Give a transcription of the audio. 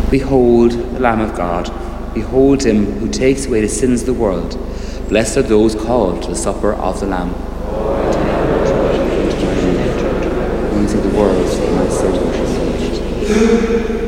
Behold the Lamb of God. Behold him who takes away the sins of the world. Blessed are those called to the supper of the Lamb. Only the words of my soul.